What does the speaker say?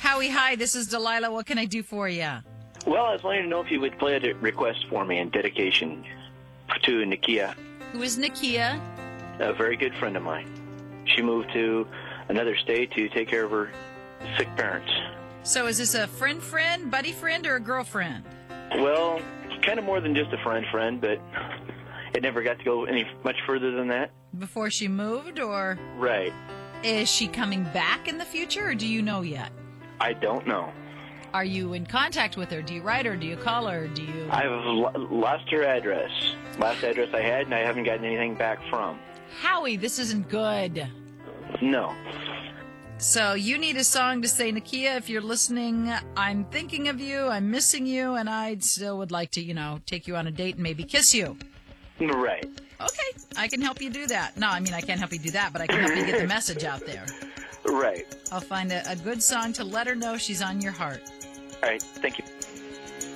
Howie, hi, this is Delilah. What can I do for you? Well, I was wanting to know if you would play a request for me in dedication to Nakia, Who is Nakia? a very good friend of mine. She moved to another state to take care of her sick parents. So is this a friend, buddy friend, or a girlfriend? Well, kind of more than just a friend, but it never got to go any much further than that. Before she moved, or Right. is she coming back in the future, or do you know yet? I don't know. Are you in contact with her? Do you write her? Do you call her? Do you... I've lost her address. Last address I had, and I haven't gotten anything back from. Howie, this isn't good. No. So you need a song to say, Nakia, if you're listening, I'm thinking of you, I'm missing you, and I still would like to, take you on a date and maybe kiss you. Right. Okay, I can help you do that. No, I can't help you do that, but I can help you get the message out there. Right. I'll find a good song to let her know she's on your heart. All right. Thank you.